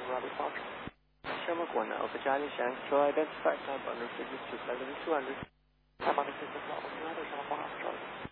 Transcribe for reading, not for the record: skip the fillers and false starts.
Robbie Foster. Shamrock 1 Alpha Charlie, Shank, Control identified, type under figures 2,200. Type on the system, Shamrock 1 Alpha Charlie.